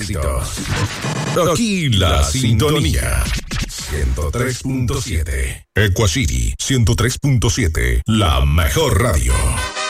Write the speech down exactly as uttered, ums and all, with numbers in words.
éxitos. Aquí la sintonía. ciento tres punto siete. Equacity ciento tres punto siete. La mejor radio.